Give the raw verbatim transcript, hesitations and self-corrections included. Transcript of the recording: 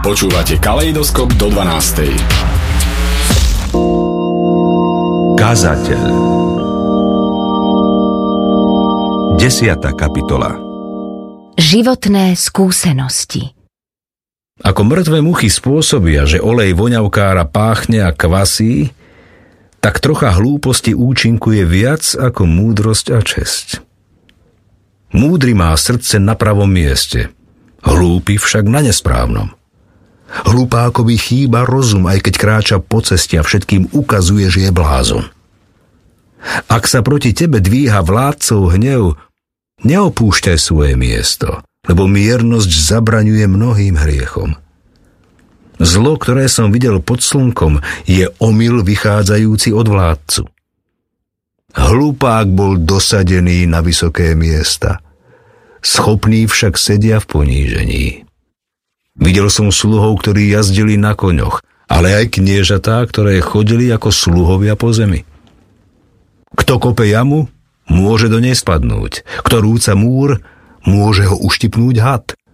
Počúvate Kaleidoskop do dvanástej. Kázateľ. Desiata kapitola. Životné skúsenosti. Ako mŕtve muchy spôsobia, že olej voňavkára páchne a kvasí, tak trocha hlúposti účinkuje viac ako múdrosť a česť. Múdry má srdce na pravom mieste, hlúpy však na nesprávnom. Hlupákovi chýba rozum, aj keď kráča po ceste a všetkým ukazuje, že je blázon. Ak sa proti tebe dvíha vládcov hnev, neopúšťaj svoje miesto, lebo miernosť zabraňuje mnohým hriechom. Zlo, ktoré som videl pod slnkom, je omyl vychádzajúci od vládcu. Hlupák bol dosadený na vysoké miesta, schopní však sedia v ponížení. Videl som sluhov, ktorí jazdili na koňoch, ale aj kniežatá, ktoré chodili ako sluhovia po zemi. Kto kope jamu, môže do nej spadnúť. Kto rúca múr, môže ho uštipnúť had.